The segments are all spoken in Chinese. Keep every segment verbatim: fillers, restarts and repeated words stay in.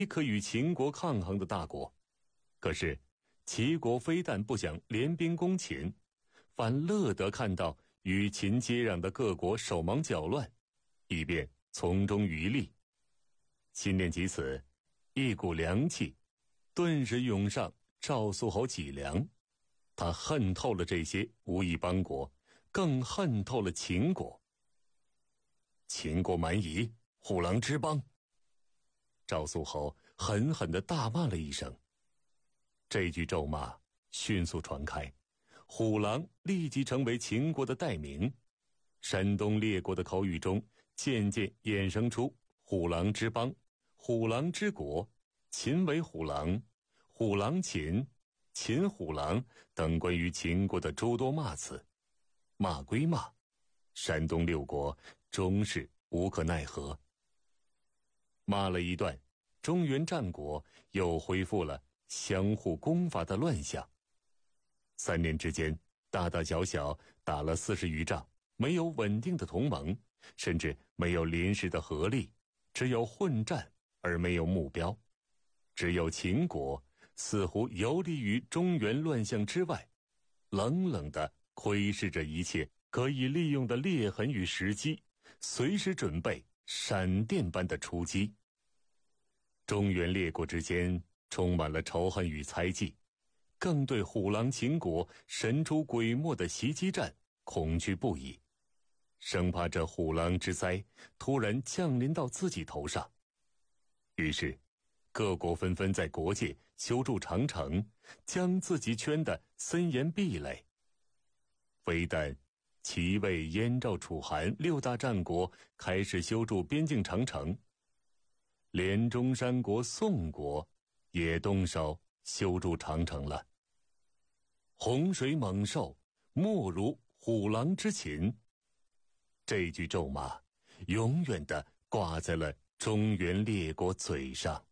可与秦国抗衡的大国。可是齐国非但不想联兵攻秦，反乐得看到与秦接壤的各国手忙脚乱，以便从中渔利。心念及此，一股凉气顿时涌上赵肃侯脊梁。他恨透了这些无义邦国，更恨透了秦国。秦国蛮夷，虎狼之邦！赵肃侯狠狠地大骂了一声。这句咒骂迅速传开，虎狼立即成为秦国的代名。山东列国的口语中渐渐衍生出虎狼之邦、虎狼之国、秦为虎狼、虎狼秦、秦虎狼等关于秦国的诸多骂词。骂归骂，山东六国终是无可奈何。骂了一段，中原战国又恢复了相互攻伐的乱象。三年之间，大大小小打了四十余仗，没有稳定的同盟，甚至没有临时的合力，只有混战而没有目标。只有秦国似乎游离于中原乱象之外，冷冷地窥视着一切可以利用的裂痕与时机，随时准备闪电般的出击。中原列国之间充满了仇恨与猜忌，更对虎狼秦国神出鬼没的袭击战恐惧不已，生怕这虎狼之灾突然降临到自己头上。于是各国纷纷在国界修筑长城，将自己圈得森严壁垒。非但齐魏燕赵楚韩六大战国开始修筑边境长城，连中山国宋国也动手修筑长城了。洪水猛兽，莫如虎狼之秦。这句咒骂永远地挂在了中原列国嘴上。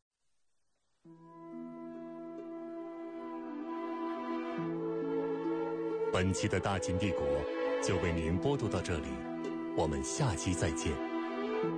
本期的大秦帝国就为您播读到这里，我们下期再见。